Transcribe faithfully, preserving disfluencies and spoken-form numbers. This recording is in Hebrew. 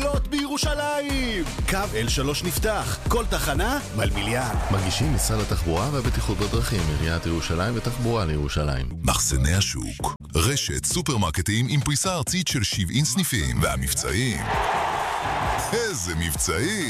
לילות בירושלים. קו אל שלוש נפתח, כל תחנה מלמיליאן. מגישים משרד התחבורה והבטיחות בדרכים, עיריית ירושלים ותחבורה לירושלים. מחסני השוק, רשת סופרמרקטים עם פריסה ארצית של שבעים סניפים, והמבצעים, איזה מבצעים!